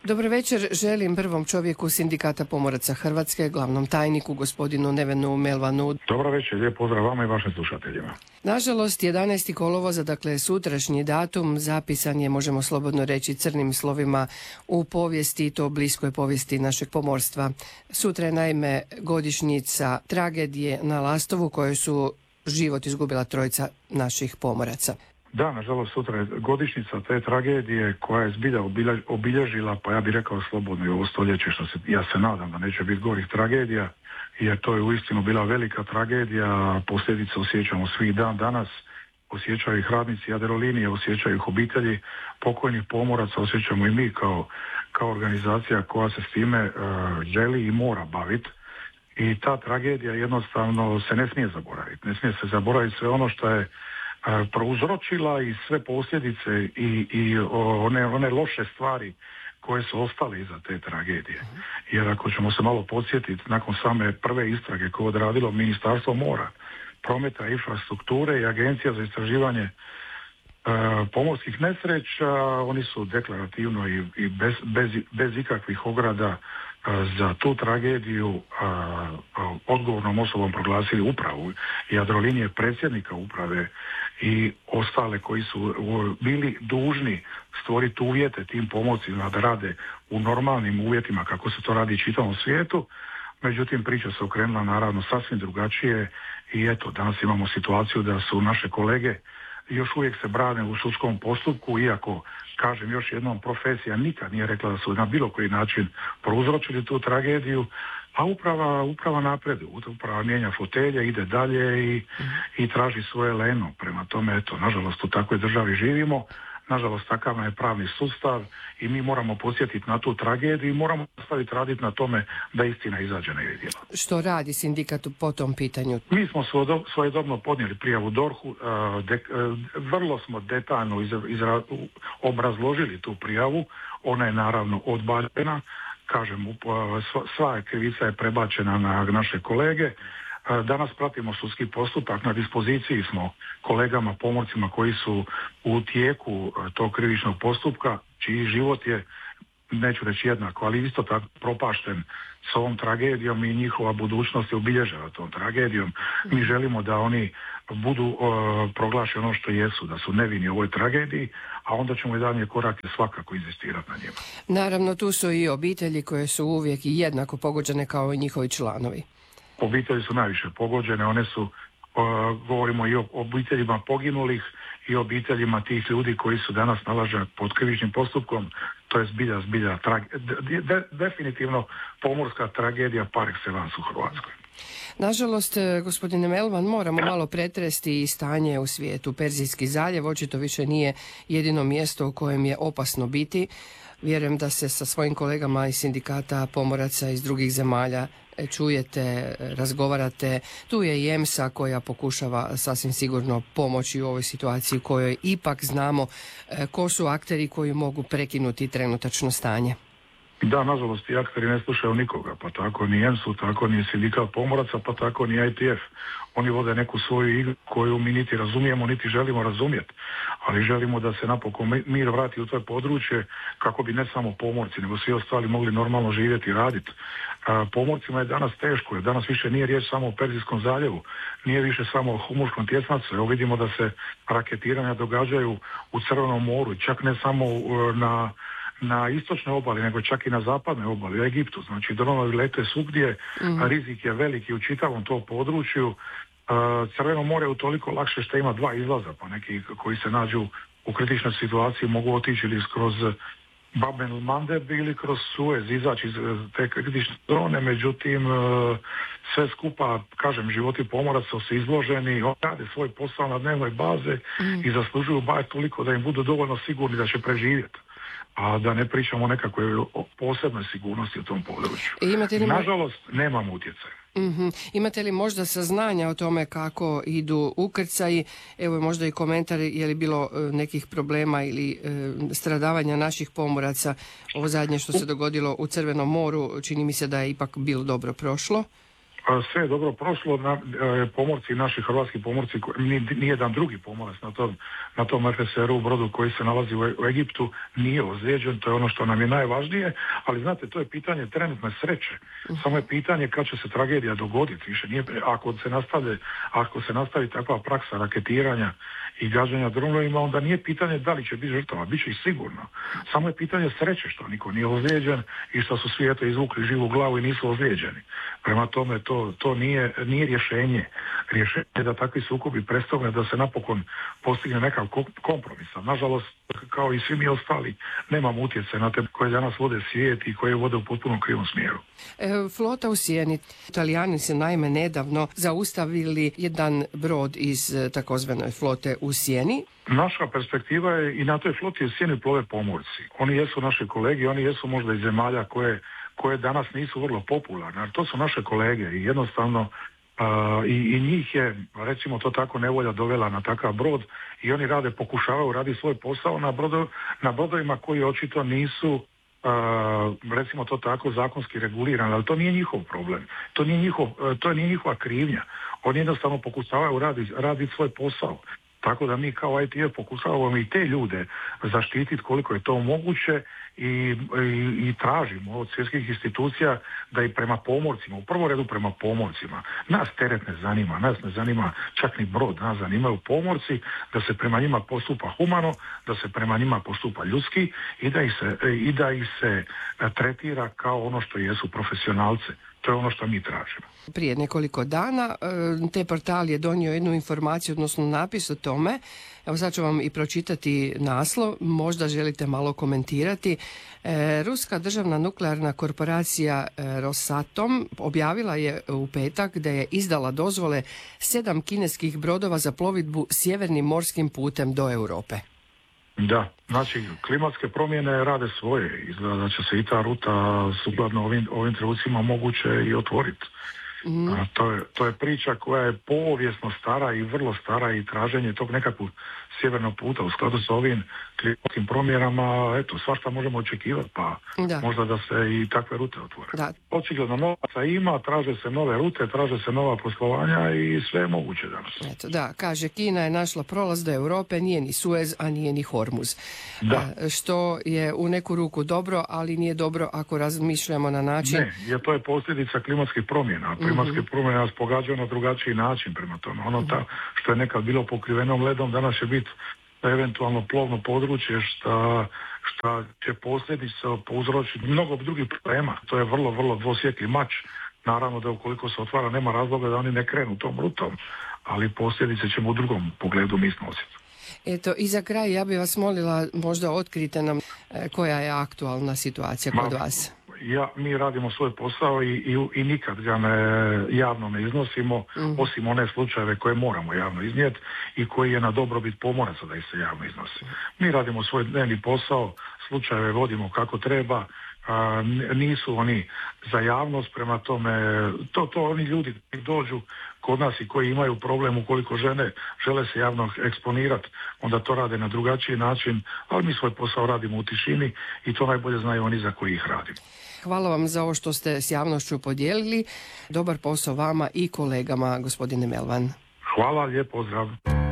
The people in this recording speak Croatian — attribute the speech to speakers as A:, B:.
A: Dobro večer, želim prvom čovjeku Sindikata pomoraca Hrvatske, glavnom tajniku, gospodinu Nevenu Melvanu.
B: Dobro večer, lijep pozdrav vama i vašim slušateljima.
A: Nažalost, 11. kolovoza, dakle sutrašnji datum, zapisan je, možemo slobodno reći, crnim slovima u povijesti, i to bliskoj povijesti našeg pomorstva. Sutra je naime godišnjica tragedije na Lastovu, kojoj su život izgubila trojica naših pomoraca.
B: Da, nažalost, sutra je godišnjica te tragedije koja je zbilja obilježila, pa ja bih rekao slobodno, i ovo stoljeće, ja se nadam da neće biti gorih tragedija, jer to je uistinu bila velika tragedija, posljedice osjećamo svih dan danas, osjećaju ih radnici Jadrolinije, osjećaju ih obitelji pokojnih pomoraca, osjećamo i mi kao organizacija koja se s time želi i mora baviti. I ta tragedija jednostavno se ne smije zaboraviti. Ne smije se zaboraviti sve ono što je prouzročila i sve posljedice i one loše stvari koje su ostale iza te tragedije. Jer ako ćemo se malo podsjetiti, nakon same prve istrage koje je odradilo Ministarstvo mora, prometa i infrastrukture i Agencija za istraživanje pomorskih nesreća, oni su deklarativno i bez ikakvih ograda za tu tragediju odgovornom osobom proglasili upravu Jadrolinije, predsjednika uprave i ostale koji su bili dužni stvoriti uvjete tim pomorcima da rade u normalnim uvjetima kako se to radi u čitavom svijetu. Međutim, priča se okrenula naravno sasvim drugačije i eto, danas imamo situaciju da su naše kolege još uvijek se brane u sudskom postupku, iako, kažem još jednom, profesija nikad nije rekla da su na bilo koji način prouzročili tu tragediju, a uprava napreduje, uprava mijenja fotelje, ide dalje i traži svoje leno. Prema tome, eto, nažalost u takvoj državi živimo, nažalost takav je pravni sustav i mi moramo podsjetiti na tu tragediju i moramo nastaviti raditi na tome da istina izađe na vidjelo.
A: Što radi sindikat po tom pitanju?
B: Mi smo svojedobno podnijeli prijavu DORH-u, vrlo smo detaljno obrazložili tu prijavu, ona je naravno odbačena, kažem, sva krivica je prebačena na naše kolege. Danas pratimo sudski postupak, na dispoziciji smo kolegama pomorcima koji su u tijeku tog krivičnog postupka, čiji život je, neću reći jednako, ali isto tako propašten s ovom tragedijom i njihova budućnost je obilježena tom tragedijom. Mi želimo da oni budu proglašeni ono što jesu, da su nevini u ovoj tragediji, a onda ćemo i dalje korake svakako inzistirati na njima.
A: Naravno, tu su i obitelji koje su uvijek i jednako pogođene kao i njihovi članovi.
B: Obitelji su najviše pogođene, one su, govorimo i o obiteljima poginulih i obiteljima tih ljudi koji su danas nalaženi pod krivičnim postupkom. To je zbilja definitivno pomorska tragedija par excellence u Hrvatskoj.
A: Nažalost, gospodine Melvan, moramo malo pretresti i stanje u svijetu. Perzijski zaljev očito više nije jedino mjesto u kojem je opasno biti. Vjerujem da se sa svojim kolegama iz sindikata pomoraca iz drugih zemalja čujete, razgovarate. Tu je i EMSA koja pokušava sasvim sigurno pomoći u ovoj situaciji u kojoj ipak znamo ko su akteri koji mogu prekinuti trenutačno stanje.
B: Da, nažalost, i akteri ne slušaju nikoga, pa tako ni EMSU, tako ni sindikat pomoraca, pa tako ni ITF. Oni vode neku svoju igru koju mi niti razumijemo, niti želimo razumjeti, ali želimo da se napokon mir vrati u to područje kako bi ne samo pomorci, nego svi ostali mogli normalno živjeti i raditi. Pomorcima je danas teško, jer danas više nije riječ samo o Perzijskom zaljevu, nije više samo o Humurskom tjesnacu. Evo vidimo da se raketiranja događaju u Crvenom moru, čak ne samo na istočnoj obali, nego čak i na zapadnoj obali, u Egiptu. Znači, dronovi lete svugdje, rizik je veliki u čitavom tom području. Crveno more je utoliko lakše što ima dva izlaza, pa neki koji se nađu u kritičnoj situaciji mogu otići ili kroz Bab el-Mandeb ili kroz Suez, izaći iz te kritične zone, međutim sve skupa, kažem, životi pomoraca su izloženi, oni rade svoj posao na dnevnoj baze i zaslužuju bar toliko da im budu dovoljno sigurni da će preživjeti, a da ne pričamo o nekakvoj posebnoj sigurnosti u tom području. Nažalost, nemamo utjecaj.
A: Imate li možda saznanja o tome kako idu ukrcaji? Evo možda i komentar, je li bilo nekih problema ili stradavanja naših pomoraca? Ovo zadnje što se dogodilo u Crvenom moru, čini mi se da je ipak bilo dobro prošlo.
B: Sve je dobro prošlo, pomorci, naši hrvatski pomorci, nijedan drugi pomorac na tom FSR-u brodu koji se nalazi u Egiptu nije ozlijeđen, to je ono što nam je najvažnije, ali znate, to je pitanje trenutne sreće. Samo je pitanje kad će se tragedija dogoditi, više nije, ako se nastavi takva praksa raketiranja i gađanja dronovima, onda nije pitanje da li će biti žrtava, bit će ih sigurno. Samo je pitanje sreće što niko nije ozlijeđen i što su svi izvukli živu glavu i nisu ozlijeđeni. Prema tome to nije rješenje. Rješenje je da takvi sukobi prestane, da se napokon postigne nekav kompromis. Nažalost, kao i svi mi ostali, nemamo utjecaj na te koje danas vode svijet i koje vode u potpuno krivom smjeru.
A: Flota u sjeni. Italijani su naime nedavno zaustavili jedan brod iz takozvanoj flote u sjeni.
B: Naša perspektiva je i na toj floti u sjeni plove pomorci. Oni jesu naši kolegi, oni jesu možda iz zemalja koje danas nisu vrlo popularne, ali to su naše kolege i jednostavno i njih je, recimo to tako, nevolja dovela na takav brod i oni pokušavaju raditi svoj posao na brodovima koji očito nisu recimo to tako zakonski regulirani, ali to nije njihov problem, to nije njihova krivnja. Oni jednostavno pokušavaju raditi svoj posao. Tako da mi kao ITF pokušavamo i te ljude zaštititi koliko je to moguće i tražimo od svjetskih institucija da i prema pomorcima, u prvom redu prema pomorcima, nas teret ne zanima, nas ne zanima čak ni brod, nas zanimaju pomorci, da se prema njima postupa humano, da se prema njima postupa ljudski i da ih se tretira kao ono što jesu profesionalce. To je ono što mi tražimo.
A: Prije nekoliko dana te portal je donio jednu informaciju, odnosno napis o tome. Evo sad ću vam i pročitati naslov, možda želite malo komentirati. Ruska državna nuklearna korporacija Rosatom objavila je u petak da je izdala dozvole 7 kineskih brodova za plovidbu sjevernim morskim putem do Europe.
B: Da, znači klimatske promjene rade svoje. Izgleda da će se i ta ruta sukladno ovim trenucima moguće i otvoriti. To je priča koja je povijesno stara i vrlo stara i traženje tog nekakvog sjevernog puta u skladu sa ovim klimatskim promjenama, eto, svašta možemo očekivati, pa možda da se i takve rute otvore. Očigledno novaca ima, traže se nove rute, traže se nova poslovanja i sve je moguće danas.
A: Eto, da, kaže, Kina je našla prolaz do Europe, nije ni Suez, a nije ni Hormuz. Što je u neku ruku dobro, ali nije dobro ako razmišljamo na način...
B: Ne, jer to je posljedica klimatskih promjena. Klimatske promjene nas pogađaju na drugačiji način prema tome. Što je nekad bilo pokrivenom ledom, danas će biti eventualno plovno područje što će posljedice prouzročiti mnogo drugih problema. To je vrlo, vrlo dvosjekli mač. Naravno da ukoliko se otvara nema razloga da oni ne krenu tom rutom, ali posljedice ćemo u drugom pogledu mi snositi.
A: Eto, i za kraj ja bih vas molila, možda otkrite nam koja je aktualna situacija kod vas.
B: Mi radimo svoj posao i nikad ga javno ne iznosimo, osim one slučajeve koje moramo javno iznijeti i koji je na dobrobit pomoraca da ih se javno iznosi. Mi radimo svoj dnevni posao, slučajeve vodimo kako treba, nisu oni za javnost, prema tome to oni ljudi koji dođu kod nas i koji imaju problem ukoliko žele se javno eksponirati, onda to rade na drugačiji način, ali mi svoj posao radimo u tišini i to najbolje znaju oni za koji ih radimo.
A: Hvala vam za ovo što ste s javnošću podijelili. Dobar posao vama i kolegama, gospodine Melvan.
B: Hvala, lijep pozdrav.